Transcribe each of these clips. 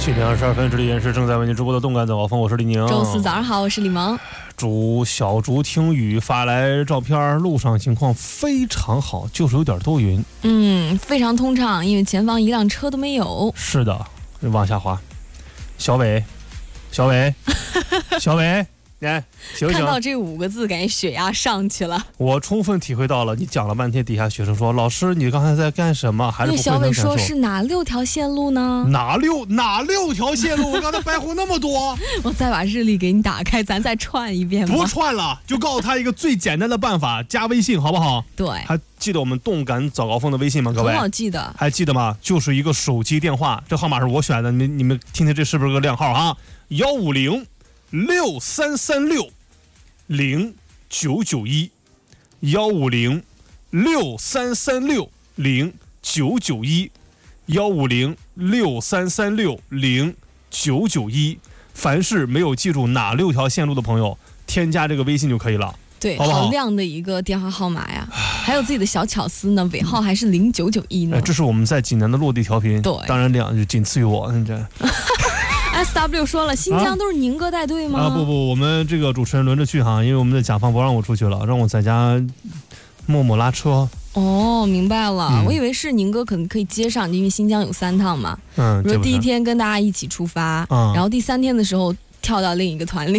7:22，这里也是正在为您直播的动感早高峰，我是李宁。 周四早上好，我是李萌。 小竹听雨发来照片，路上情况非常好，就是有点多云。 非常通畅，因为前方一辆车都没有。 是的，往下滑。小伟，小伟，来，醒醒！ 看到这5个字，感觉血压上去了。 我充分体会到了，你讲了半天，底下学生说：“老师，你刚才在干什么？”还是不会小伟能感受。 说是哪6条线路呢？ 哪六条线路？我刚才白活那么多。 我再把日历给你打开，咱再串一遍吧。 不串了，就告诉他一个最简单的办法，加微信，好不好？ 对。 还记得我们动感早高峰的微信吗？各位， 很好记得。 还记得吗？就是一个手机电话，这号码是我选的，你们听听这是不是个靓号啊？15063360991，15063360991，凡是没有记住哪6条线路的朋友，添加这个微信就可以了。 对， 好不好？ 好亮的一个电话号码呀，还有自己的小巧思呢，尾号还是0991呢。 这是我们在济南的落地调频， 对， 当然就仅次于我。这 SW 说了，新疆都是宁哥带队吗？ 不，我们这个主持人轮着去哈，因为我们的甲方不让我出去了，让我在家默默拉车。 哦，明白了，我以为是宁哥可能可以接上，因为新疆有3趟嘛。比如第1天跟大家一起出发，然后第3天的时候跳到另一个团里，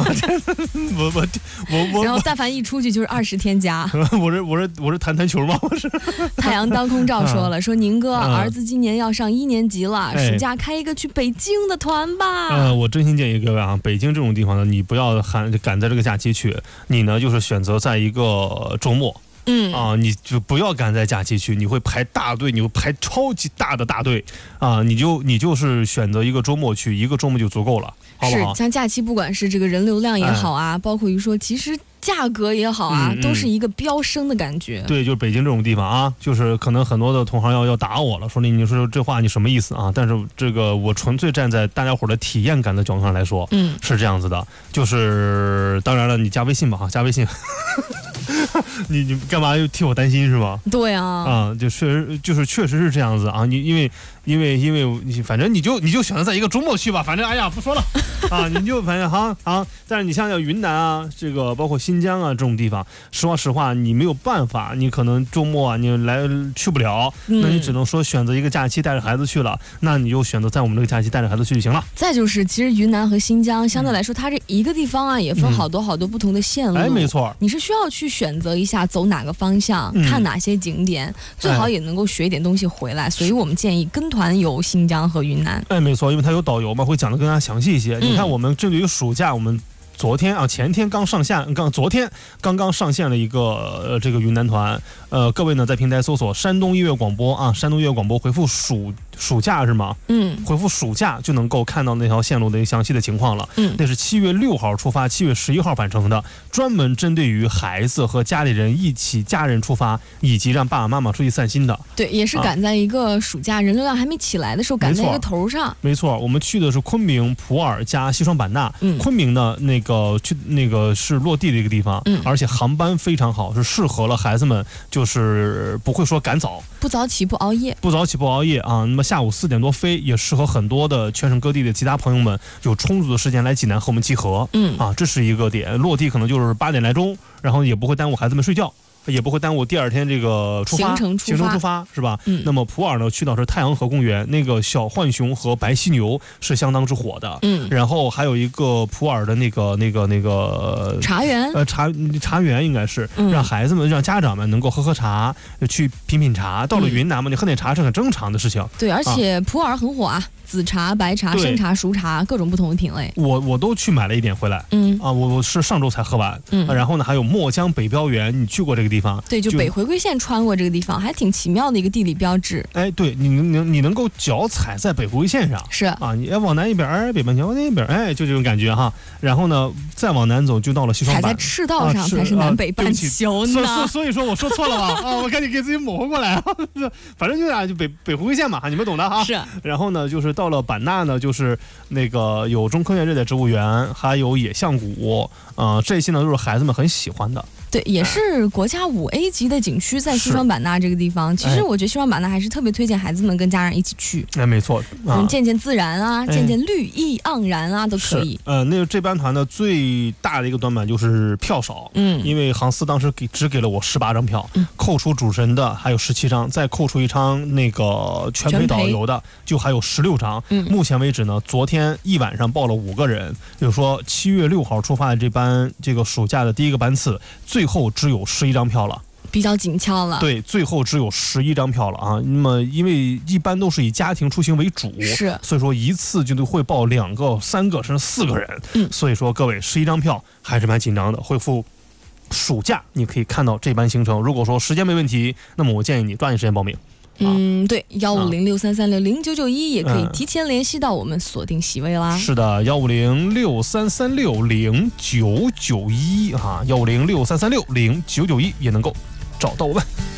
然后但凡一出去就是20天加。 我是弹球吗？我是。 太阳当空照说了，说宁哥儿子今年要上1年级了，暑假开一个去北京的团吧。 我真心建议各位啊，北京这种地方呢，你不要赶在这个假期去，你呢就是选择在一个周末。你就不要赶在假期去，你会排大队，你会排超级大的大队啊！你就是选择一个周末去，一个周末就足够了，好不好？ 是，像假期不管是这个人流量也好啊，包括于说其实价格也好啊，都是一个飙升的感觉。对， 就是北京这种地方啊，就是可能很多的同行要打我了，说你说这话你什么意思啊？但是这个我纯粹站在大家伙的体验感的角度上来说，是这样子的，就是当然了，你加微信吧哈，加微信。你干嘛又替我担心是吗？ 对啊， 确实是这样子啊。因为你反正你就选择在一个周末去吧，反正哎呀不说了啊，你就反正好。但是你像云南啊，这个包括新疆啊这种地方，实话你没有办法，你可能周末啊你去不了，那你只能说选择一个假期带着孩子去了，那你就选择在我们这个假期带着孩子去就行了。 再就是其实云南和新疆相对来说，它这一个地方啊也分好多不同的线路。 没错， 你是需要去选择一下走哪个方向，看哪些景点，最好也能够学一点东西回来。所以我们建议跟团游新疆和云南。 没错，因为它有导游嘛，会讲得更加详细一些。你看我们针对于暑假，我们前天刚上线，昨天刚刚上线了一个这个云南团。各位呢在平台搜索山东音乐广播啊，山东音乐广播回复暑假是吗？回复暑假就能够看到那条线路的一个详细的情况了。那是7月6号出发，7月11号返程的，专门针对于孩子和家里人一起家人出发，以及让爸爸妈妈出去散心的。对， 也是赶在一个暑假人流量还没起来的时候，赶在一个头上。 没错，我们去的是昆明、普洱加西双版纳。昆明呢那个是落地的一个地方，而且航班非常好，是适合了孩子们，就是不会说赶早， 不早起不熬夜啊。那么下午4点多飞，也适合很多的全省各地的其他朋友们有充足的时间来济南和我们集合。这是一个点，落地可能就是8点来钟，然后也不会耽误孩子们睡觉。也不会耽误第2天这个行程出发是吧？那么普洱呢，去到是太阳河公园，那个小浣熊和白犀牛是相当之火的。然后还有一个普洱的那个茶园， 茶园应该是让孩子们、让家长们能够喝茶，去品茶。到了云南嘛，你喝点茶是很正常的事情。 对，而且普洱很火啊。紫茶、白茶、生茶、熟茶，各种不同的品类。 我都去买了1点回来。我是上周才喝完。然后呢，还有墨江北标园，你去过这个地方？ 对，就北回归线穿过这个地方，还挺奇妙的一个地理标志。 对，你能够脚踩在北回归线上。 是啊，你要往南一边，北半球往那一边，就这种感觉哈。然后呢，再往南走就到了西双版纳。 踩在赤道上才是南北半球呢。 所以说我说错了吧？我赶紧给自己抹回来。反正就北回归线嘛，你们懂的哈。 是。 然后呢，就是到了版纳呢，就是那个有中科院热带植物园，还有野象谷，这些呢都是孩子们很喜欢的。 对，也是国家5A 级的景区，在西双版纳这个地方。其实我觉得西双版纳还是特别推荐孩子们跟家人一起去。 没错， 见见自然啊，见见绿意盎然啊，都可以。 那个这班团的最大的一个短板就是票少，因为航司当时只给了我18张票，扣除主持人的还有17张，再扣除一张那个全陪导游的，就还有16张。目前为止呢，昨天一晚上报了5个人，比如说7月6号出发的这个暑假的第一个班次，最后只有11张票了， 比较紧俏了。 对，最后只有11张票了啊。那么因为一般都是以家庭出行为主， 是， 所以说一次就会报2个、3个甚至4个人。所以说各位11张票还是蛮紧张的。恢复暑假你可以看到这班行程，如果说时间没问题，那么我建议你抓紧时间报名。 对，15063360991也可以提前联系到我们，锁定席位啦。 是的，15063360991啊，15063360991也能够找到我们。